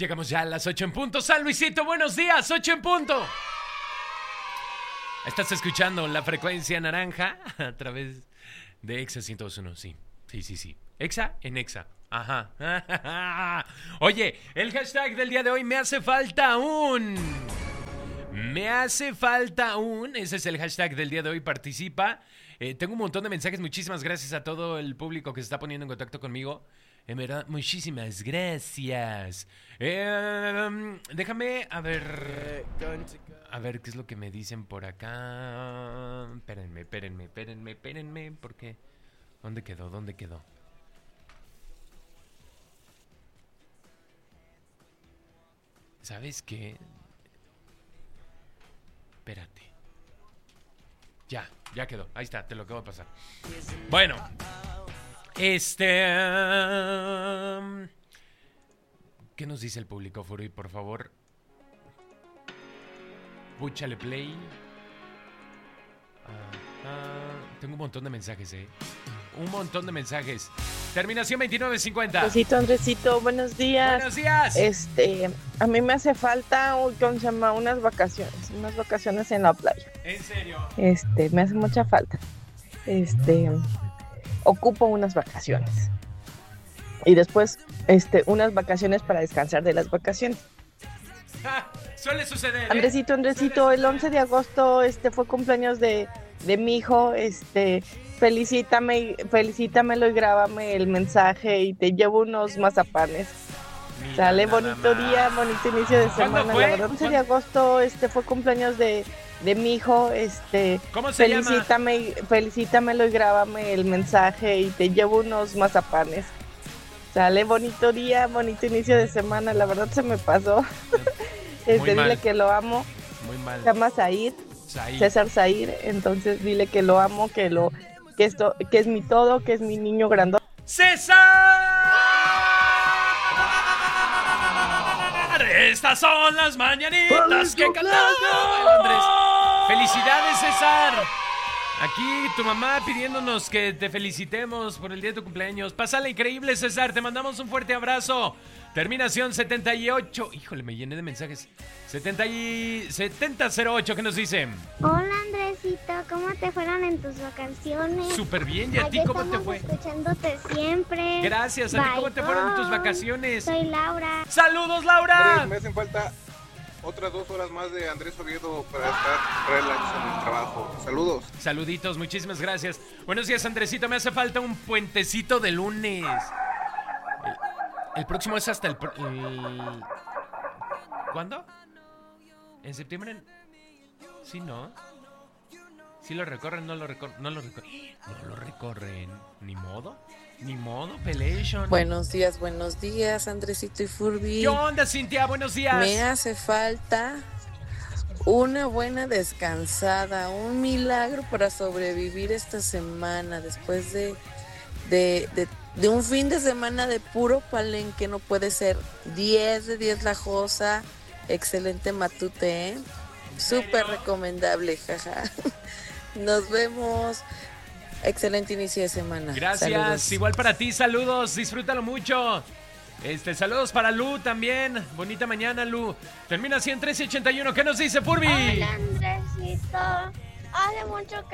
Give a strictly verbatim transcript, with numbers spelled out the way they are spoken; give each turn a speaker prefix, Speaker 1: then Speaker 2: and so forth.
Speaker 1: Llegamos ya a las ocho en punto. San Luisito, buenos días, ocho en punto. Estás escuchando la frecuencia naranja a través de Exa ciento dos punto uno. Sí, sí, sí, sí. Exa en Exa. Ajá. Oye, el hashtag del día de hoy, me hace falta un... Me hace falta un... Ese es el hashtag del día de hoy, participa. Eh, tengo un montón de mensajes, muchísimas gracias a todo el público que se está poniendo en contacto conmigo. En verdad, muchísimas gracias. Eh, déjame, a ver... A ver, ¿qué es lo que me dicen por acá? Espérenme, espérenme, espérenme, espérenme, porque... ¿Dónde quedó? ¿Dónde quedó? ¿Sabes qué? Espérate. Ya, ya quedó. Ahí está, te lo acabo de pasar. Bueno. Este... ¿Qué nos dice el público, Furby? Por favor. Púchale play. Uh, uh, tengo un montón de mensajes, eh. Un montón de mensajes. Terminación veintinueve cincuenta.
Speaker 2: Andresito, Andresito, buenos días.
Speaker 1: Buenos días.
Speaker 2: Este, a mí me hace falta, ¿cómo se llama? Unas vacaciones, unas vacaciones en la playa.
Speaker 1: ¿En serio?
Speaker 2: Este, me hace mucha falta. Este, ocupo unas vacaciones. Y después, este, unas vacaciones para descansar de las vacaciones.
Speaker 1: Ja, suele suceder, ¿eh?
Speaker 2: Andresito, Andresito,
Speaker 1: Suele
Speaker 2: el once de agosto, este, fue cumpleaños de, de mi hijo, este... Felicítame, felicítamelo y grábame el mensaje y te llevo unos mazapanes.
Speaker 1: Mira,
Speaker 2: Sale,
Speaker 1: nada
Speaker 2: bonito
Speaker 1: más.
Speaker 2: día, bonito inicio de
Speaker 1: ¿Cuándo
Speaker 2: semana.
Speaker 1: fue?
Speaker 2: La verdad, once de agosto este fue cumpleaños de, de mi hijo. Este,
Speaker 1: ¿Cómo se llama?
Speaker 2: felicítame, felicítamelo y grábame el mensaje y te llevo unos mazapanes. Sale, bonito día, bonito inicio de semana. La verdad se me pasó. Este, dile
Speaker 1: mal.
Speaker 2: que lo amo.
Speaker 1: Muy mal.
Speaker 2: Se llama Zahir,
Speaker 1: Zahir.
Speaker 2: César Zahir. Entonces dile que lo amo, que lo que esto, que es mi todo, que es mi niño grandote.
Speaker 1: ¡César! Estas son las mañanitas que cantaba Andrés. ¡Felicidades, César! Aquí tu mamá pidiéndonos que te felicitemos por el día de tu cumpleaños. Pásala increíble, César. Te mandamos un fuerte abrazo. Terminación setenta y ocho. Híjole, me llené de mensajes. setenta y... setenta cero ocho, ¿qué nos dicen?
Speaker 3: Hola, Andresito, ¿cómo te fueron en tus vacaciones?
Speaker 1: Súper bien, ¿y a
Speaker 3: Aquí
Speaker 1: ti cómo te
Speaker 3: estamos
Speaker 1: fue?
Speaker 3: escuchándote siempre.
Speaker 1: Gracias, ¿a ti cómo te fueron en tus
Speaker 3: Bye.
Speaker 1: vacaciones?
Speaker 3: Soy Laura.
Speaker 1: ¡Saludos, Laura!
Speaker 4: Andrés, me hacen falta otras dos horas más de Andrés Oviedo para estar relax en el trabajo. Saludos.
Speaker 1: Saluditos, muchísimas gracias. Buenos días, Andresito, me hace falta un puentecito de lunes. El, el próximo es hasta el, pro- el... ¿Cuándo? ¿En septiembre? Sí, ¿no? ¿Sí lo recorren? No lo recorren. No lo recorren. No lo recorren. Ni modo. Ni modo, Pelation.
Speaker 5: Buenos días, buenos días, Andresito y Furby.
Speaker 1: ¿Qué onda, Cintia? Buenos días.
Speaker 5: Me hace falta una buena descansada, un milagro para sobrevivir esta semana después de, de, de, de un fin de semana de puro palenque. No puede ser. diez de diez la Josa. Excelente matute, ¿eh? Súper recomendable, jaja. Nos vemos. Excelente inicio de semana.
Speaker 1: Gracias.
Speaker 5: Saludos.
Speaker 1: Igual para ti, saludos. Disfrútalo mucho. Este, saludos para Lu también. Bonita mañana, Lu. Termina cien trece ochenta y uno. ¿Qué nos dice, Furby?
Speaker 3: Hola, Andresito. Hace mucho que